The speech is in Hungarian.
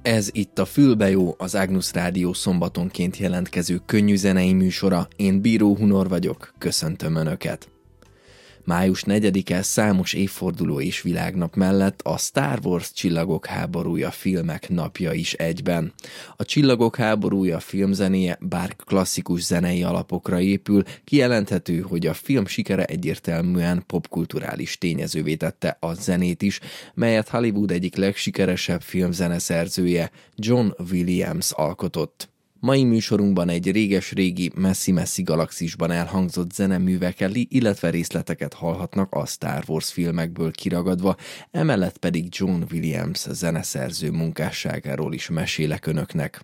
Ez itt a Fülbejó, az Ágnusz Rádió szombatonként jelentkező könnyű zenei műsora. Én Bíró Hunor vagyok, köszöntöm Önöket. Május 4-e számos évforduló és világnap mellett a Star Wars Csillagok háborúja filmek napja is egyben. A Csillagok háborúja filmzenéje, bár klasszikus zenei alapokra épül, kijelenthető, hogy a film sikere egyértelműen popkulturális tényezővé tette a zenét is, melyet Hollywood egyik legsikeresebb filmzeneszerzője, John Williams alkotott. Mai műsorunkban egy réges-régi messzi-messzi galaxisban elhangzott zeneművekkel, illetve részleteket hallhatnak a Star Wars filmekből kiragadva, emellett pedig John Williams zeneszerző munkásságáról is mesélek Önöknek.